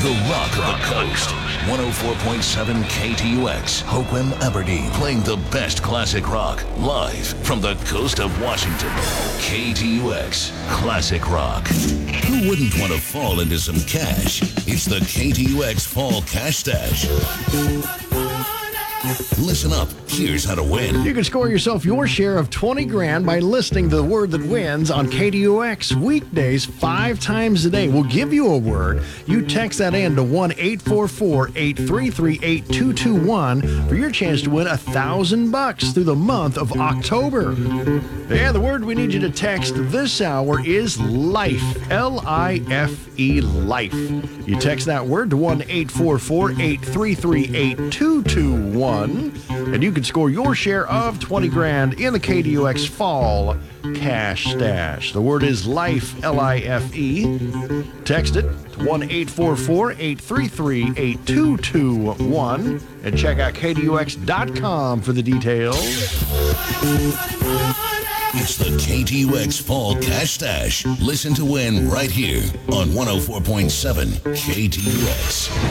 The rock of the coast. 104.7 KTUX, Hoquiam, Aberdeen, playing the best classic rock live from the coast of Washington. KTUX Classic Rock. Who wouldn't want to fall into some cash? It's the KTUX Fall Cash Stash. Listen up. Here's how to win. You can score yourself your share of 20 grand by listing the word that wins on KTUX weekdays 5 times a day. We'll give you a word. You text that in to 1-844-833-8221 for your chance to win $1,000 through the month of October. Yeah, the word we need you to text this hour is LIFE. L-I-F-E, LIFE. You text that word to 1-844-833-8221. And you can score your share of 20 grand in the KTUX Fall Cash Stash. The word is LIFE, L-I-F-E. Text it to 1-844-833-8221 and check out KTUX.com for the details. It's the KTUX Fall Cash Stash. Listen to win right here on 104.7 KTUX.